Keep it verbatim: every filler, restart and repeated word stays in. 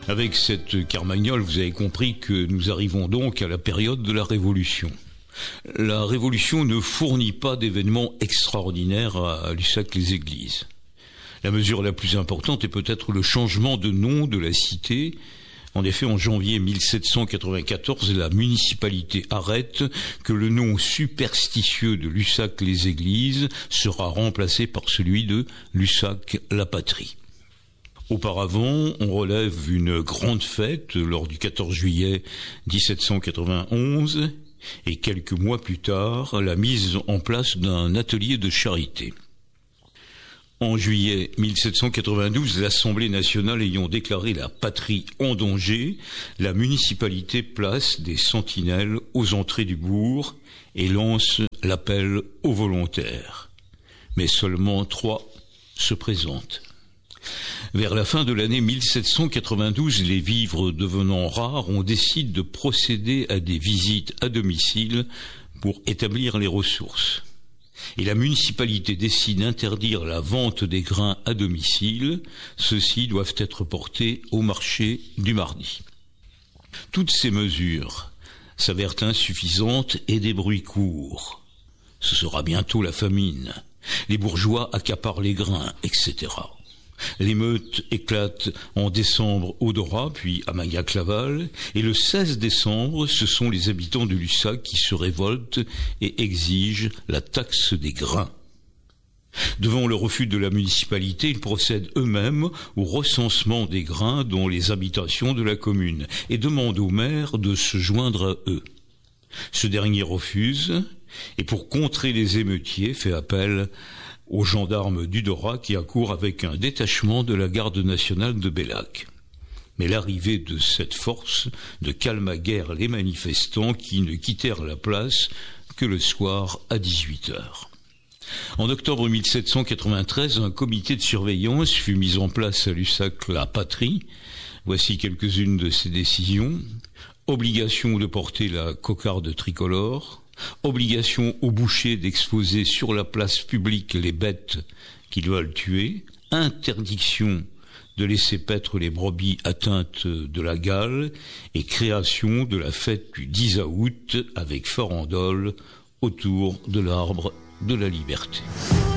Avec cette carmagnole, vous avez compris que nous arrivons donc à la période de la Révolution. La Révolution ne fournit pas d'événements extraordinaires à Lussac-les-Églises. La mesure la plus importante est peut-être le changement de nom de la cité. En effet, en janvier mille sept cent quatre-vingt-quatorze, la municipalité arrête que le nom superstitieux de Lussac-les-Églises sera remplacé par celui de Lussac-la-Patrie. Auparavant, on relève une grande fête lors du quatorze juillet mille sept cent quatre-vingt-onze et quelques mois plus tard, la mise en place d'un atelier de charité. En juillet mille sept cent quatre-vingt-douze, l'Assemblée nationale ayant déclaré la patrie en danger, la municipalité place des sentinelles aux entrées du bourg et lance l'appel aux volontaires. Mais seulement trois se présentent. Vers la fin de l'année mille sept cent quatre-vingt-douze, les vivres devenant rares, on décide de procéder à des visites à domicile pour établir les ressources. Et la municipalité décide d'interdire la vente des grains à domicile. Ceux-ci doivent être portés au marché du mardi. Toutes ces mesures s'avèrent insuffisantes et des bruits courent. Ce sera bientôt la famine. Les bourgeois accaparent les grains, et cetera. L'émeute éclate en décembre au Dorat, puis à Magnac-Laval, et le seize décembre, ce sont les habitants de Lussac qui se révoltent et exigent la taxe des grains. Devant le refus de la municipalité, ils procèdent eux-mêmes au recensement des grains dans les habitations de la commune et demandent au maire de se joindre à eux. Ce dernier refuse, et pour contrer les émeutiers, fait appel aux gendarmes du Dorat qui accourent avec un détachement de la garde nationale de Bellac. Mais l'arrivée de cette force ne calma guère les manifestants qui ne quittèrent la place que le soir à dix-huit heures. En octobre mille sept cent quatre-vingt-treize, un comité de surveillance fut mis en place à Lussac-la-Patrie. Voici quelques-unes de ces décisions. Obligation de porter la cocarde tricolore. Obligation aux bouchers d'exposer sur la place publique les bêtes qu'ils veulent tuer, interdiction de laisser paître les brebis atteintes de la gale et création de la fête du dix août avec farandole autour de l'arbre de la liberté.